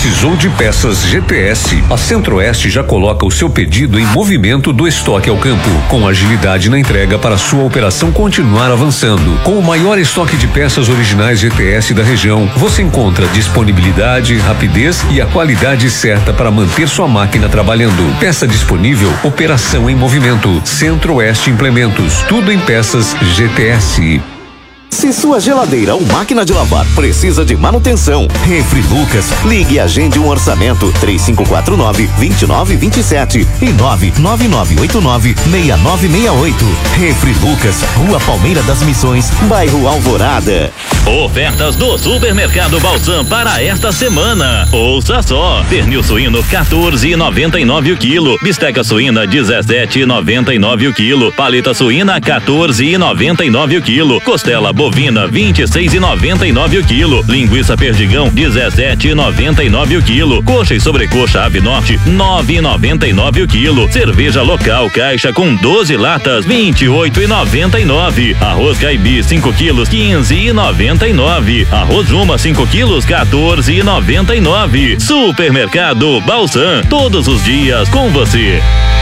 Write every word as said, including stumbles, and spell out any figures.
Precisou de peças G T S? A Centro-Oeste já coloca o seu pedido em movimento do estoque ao campo, com agilidade na entrega para sua operação continuar avançando. Com o maior estoque de peças originais G T S da região, você encontra disponibilidade, rapidez e a qualidade certa para manter sua máquina trabalhando. Peça disponível, operação em movimento. Centro-Oeste Implementos, tudo em peças G T S. Se sua geladeira ou máquina de lavar precisa de manutenção, Refri Lucas, ligue e agende um orçamento três cinco quatro nove, dois nove dois sete e nove nove nove oito nove, seis nove seis oito. Refri Lucas, Rua Palmeira das Missões, bairro Alvorada. Ofertas do Supermercado Balsan para esta semana. Ouça só: pernil suíno quatorze e noventa e nove o quilo, bisteca suína dezessete e noventa e nove o quilo, paleta suína quatorze e noventa e nove o quilo, costela bovina vinte e seis e noventa e nove o quilo, linguiça perdigão dezessete e noventa e nove o quilo, coxa e sobrecoxa Ave Norte nove e noventa e nove o quilo, cerveja local caixa com doze latas vinte e oito e noventa e nove, arroz caibi cinco quilos quinze e noventa e nove, arroz Juma cinco quilos quatorze e noventa e nove. Supermercado Balsan, todos os dias com você.